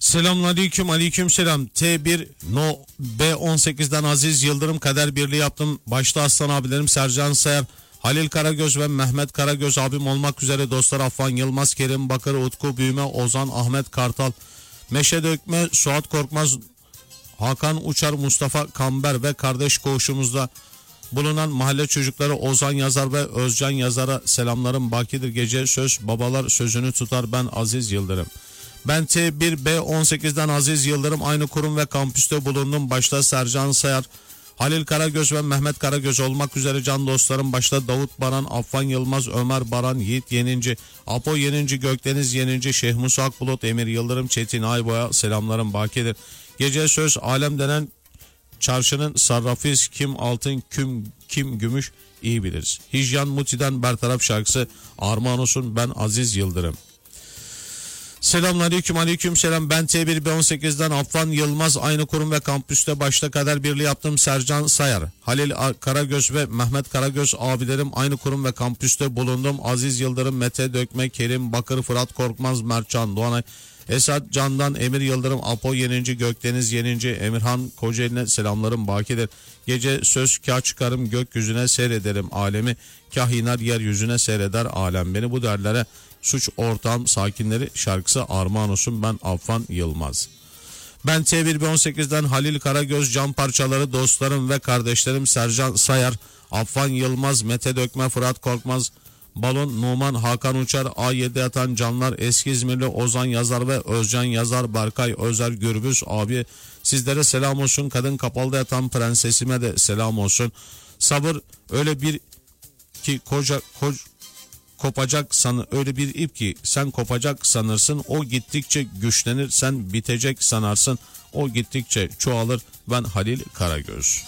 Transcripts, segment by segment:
Selamünaleyküm, aleykümselam. T1 No B18'den Aziz Yıldırım kader birliği yaptım. Başta aslan abilerim Sercan Sayar, Halil Karagöz ve Mehmet Karagöz abim olmak üzere dostlar Affan Yılmaz, Kerim Bakır, Utku Büyüme, Ozan, Ahmet Kartal, Meşe Dökme, Suat Korkmaz, Hakan Uçar, Mustafa Kamber ve kardeş koğuşumuzda bulunan mahalle çocukları Ozan Yazar ve Özcan Yazar'a selamlarım bakidir. Gece söz babalar sözünü tutar. Ben Aziz Yıldırım. Ben T1B18'den Aziz Yıldırım, aynı kurum ve kampüste bulundum. Başta Sercan Sayar, Halil Karagöz ve Mehmet Karagöz olmak üzere can dostlarım. Başta Davut Baran, Affan Yılmaz, Ömer Baran, Yiğit Yeninci, Apo Yeninci, Gökdeniz Yeninci, Şeyh Musa Akbulut, Emir Yıldırım, Çetin Ayboğ'a selamlarım bakidir. Gece söz alem denen çarşının sarrafıyız. Kim altın, kim gümüş iyi biliriz. Hicyan Muti'den bertaraf şarkısı armağan olsun. Ben Aziz Yıldırım. Selamünaleyküm, aleykümselam. Ben T1B18'den Affan Yılmaz, aynı kurum ve kampüste başta kader birliği yaptım. Sercan Sayar, Halil Karagöz ve Mehmet Karagöz abilerim, aynı kurum ve kampüste bulundum. Aziz Yıldırım, Mete Dökme, Kerim Bakır, Fırat Korkmaz, Mertcan Doğanay, Esat Candan, Emir Yıldırım, Apo Yeninci, Gökdeniz Yeninci, Emirhan Kocaeli'ne selamlarım bakidir. Gece söz kah çıkarım gökyüzüne seyrederim alemi, kah iner yeryüzüne seyreder alem beni. Bu derlere suç ortağım sakinleri şarkısı armağan olsun. Ben Affan Yılmaz. Ben T1B18'den Halil Karagöz, can parçaları dostlarım ve kardeşlerim Sercan Sayar, Affan Yılmaz, Mete Dökme, Fırat Korkmaz, Balon Numan, Hakan Uçar, A7 yatan canlar, Eski İzmirli Ozan Yazar ve Özcan Yazar, Berkay Özer Gürbüz abi sizlere selam olsun. Kadın kapalıda yatan prensesime de selam olsun. Sabır öyle bir ki kopacak öyle bir ip ki sen kopacak sanırsın, o gittikçe güçlenir, sen bitecek sanarsın, o gittikçe çoğalır. Ben Halil Karagöz.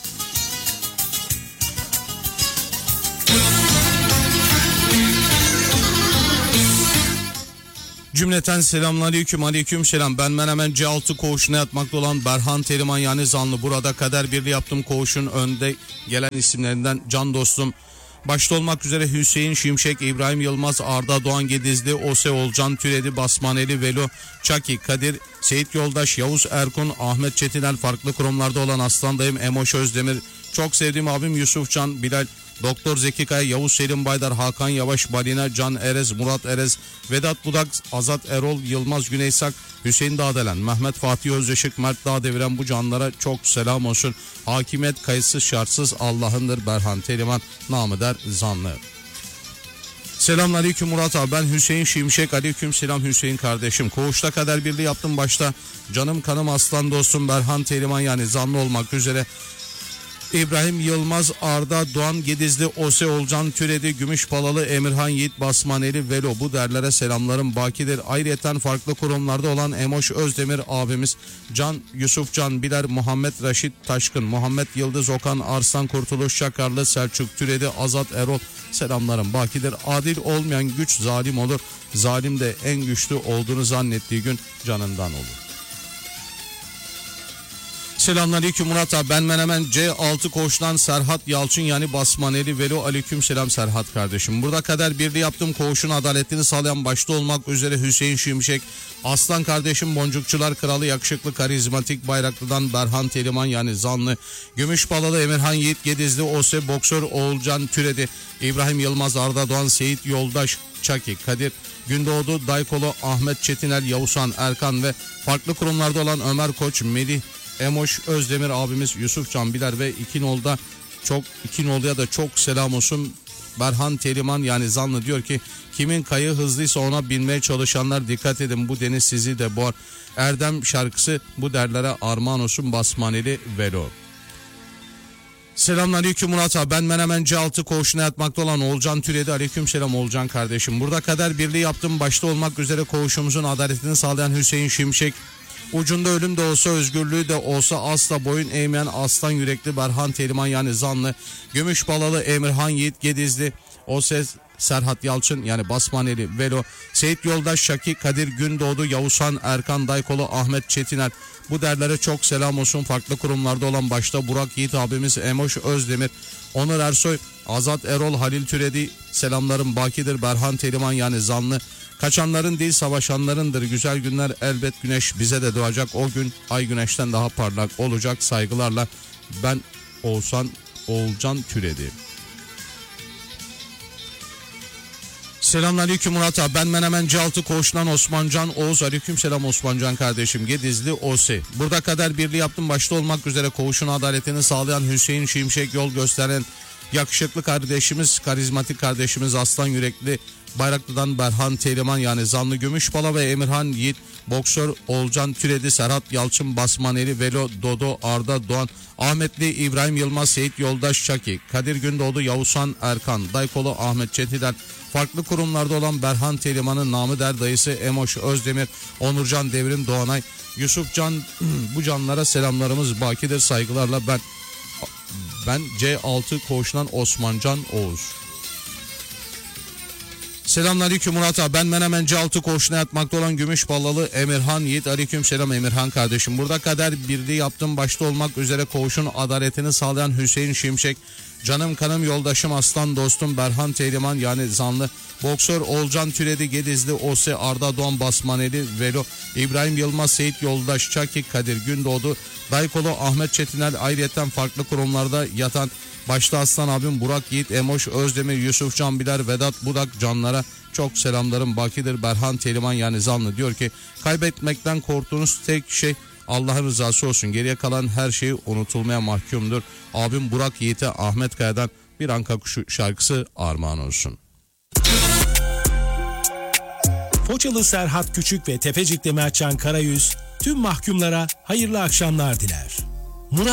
Cümleten selamünaleyküm, aleykümselam. Ben Menemen C6 koğuşuna yatmakta olan Berhan Teriman yani Zanlı. Burada kader birliği yaptım. Koğuşun önde gelen isimlerinden can dostum başta olmak üzere Hüseyin Şimşek, İbrahim Yılmaz, Arda Doğan Gedizli, Ose Olcan Türedi, Basmaneli, Velo, Çaki, Kadir, Seyit Yoldaş, Yavuz Erkun, Ahmet Çetinel, farklı kurumlarda olan Aslan Dayım, Emoş Özdemir, çok sevdiğim abim Yusuf Can, Bilal, Doktor Zeki Kaya, Yavuz Selim Baydar, Hakan Yavaş, Balina, Can Erez, Murat Erez, Vedat Budak, Azat Erol, Yılmaz Güneysak, Hüseyin Dağdelen, Mehmet Fatih Özyaşık, Mert Dağdeviren, bu canlara çok selam olsun. Hakimiyet kayıtsız şartsız Allah'ındır. Berhan Teriman, namı der Zanlı. Selamünaleyküm Murat abi, ben Hüseyin Şimşek. Aleyküm selam Hüseyin kardeşim. Koğuşta kader birliği yaptım. Başta canım kanım aslan dostum Berhan Teriman yani Zanlı olmak üzere İbrahim Yılmaz, Arda Doğan Gedizli, Ose Olcan Türedi, Gümüşpalalı, Emirhan Yiğit, Basmaneli, Velo, bu derlere selamlarım bakidir. Ayrıyeten farklı kurumlarda olan Emoş Özdemir abimiz, Can Yusuf Can Biler, Muhammed Raşit Taşkın, Muhammed Yıldız Okan, Arslan Kurtuluş Şakarlı, Selçuk Türedi, Azat Erol, selamlarım bakidir. Adil olmayan güç zalim olur. Zalim de en güçlü olduğunu zannettiği gün canından olur. Selamünaleyküm Murat abi, ben Menemen C6 koğuştan Serhat Yalçın yani Basmaneli Velo, aleyküm selam Serhat kardeşim. Burada kader birliği yaptım. Koğuşun adaletini sağlayan başta olmak üzere Hüseyin Şimşek, Aslan kardeşim Boncukçular Kralı, yakışıklı karizmatik Bayraklı'dan Berhan Teriman yani Zanlı, Gümüşpalalı, Emirhan Yiğit Gedizli, Ose Boksör Oğulcan Türedi, İbrahim Yılmaz, Arda Doğan, Seyit Yoldaş, Çaki, Kadir Gündoğdu, Daykolo, Ahmet Çetinel, Yavuzhan Erkan ve farklı kurumlarda olan Ömer Koç, Melih Emoş Özdemir abimiz, Yusuf Can Biler ve İkinoğlu'ya da çok selam olsun. Berhan Teriman yani Zanlı diyor ki kimin kayığı hızlıysa ona binmeye çalışanlar dikkat edin, bu deniz sizi de boğar. Erdem şarkısı bu derlere armağan olsun. Basmaneli Velo. Selamünaleyküm Murat abi, ben Menemen C6 koğuşuna yatmakta olan Olcan Türedi, aleykümselam Olcan kardeşim. Burada kader birliği yaptım. Başta olmak üzere koğuşumuzun adaletini sağlayan Hüseyin Şimşek, ucunda ölüm de olsa özgürlüğü de olsa asla boyun eğmeyen aslan yürekli Berhan Teriman yani Zanlı, Gümüşbalalı, Emirhan Yiğit Gedizli, o ses Serhat Yalçın yani Basmaneli Velo, Seyit Yoldaş, Şaki, Kadir Gündoğdu, Yavuzhan Erkan, Daykolo, Ahmet Çetiner, bu derlere çok selam olsun. Farklı kurumlarda olan başta Burak Yiğit abimiz, Emoş Özdemir, Onur Ersoy, Azat Erol, Halil Türedi selamlarım bakidir. Berhan Teliman yani zanlı. Kaçanların değil savaşanlarındır. Güzel günler elbet güneş bize de doğacak. O gün ay güneşten daha parlak olacak. Saygılarla ben Oğulcan Türedi. Selamünaleyküm Murat abi. Ben Menemen C6 Koğuş'tan Osmancan Oğuz. Aleykümselam Osmancan kardeşim. Gedizli OS. Burada kader birliği yaptım. Başta olmak üzere koğuşun adaletini sağlayan Hüseyin Şimşek, yol gösteren yakışıklı kardeşimiz, karizmatik kardeşimiz, aslan yürekli Bayraklı'dan Berhan Teliman yani Zanlı Gümüşbala ve Emirhan Yiğit, boksör Olcan Türedi, Serhat Yalçın, Basmaneli, Velo, Dodo, Arda Doğan, Ahmetli, İbrahim Yılmaz, Seyit Yoldaş Çaki, Kadir Gündoğdu, Yavuzhan Erkan, Daykolu Ahmet Çetiler, farklı kurumlarda olan Berhan Teliman'ın namı der dayısı Emoş Özdemir, Onurcan Devrim Doğanay, Yusuf Can, bu canlara selamlarımız bakidir. Saygılarla ben C6 Koğuş'tan Osmancan Oğuz. Selamünaleyküm Murat abi. Ben Menemen C6 Koğuş'una yatmakta olan Gümüşballalı Emirhan Yiğit. Aleykümselam Emirhan kardeşim. Burada kader birliği yaptım. Başta olmak üzere koğuşun adaletini sağlayan Hüseyin Şimşek, canım kanım yoldaşım aslan dostum Berhan Teliman yani zanlı, boksör Olcan Türedi, Gedizli Ose, Arda Doğan, Basmaneli, Velo, İbrahim Yılmaz, Seyit Yoldaş Çaki, Kadir Gündoğdu, Daykolu Ahmet Çetiner, ayrıyeten farklı kurumlarda yatan başta aslan abim Burak Yiğit, Emoş Özdemir, Yusuf Can Biler, Vedat Budak canlara çok selamlarım bakidir. Berhan Teliman yani zanlı diyor ki kaybetmekten korktuğunuz tek şey Allah'ın rızası olsun. Geriye kalan her şey unutulmaya mahkumdur. Abim Burak Yiğit'e Ahmet Kaya'dan bir Anka Kuşu şarkısı armağan olsun. Foçalı Serhat Küçük ve Tepecikli Mertcan Karayüz tüm mahkumlara hayırlı akşamlar diler.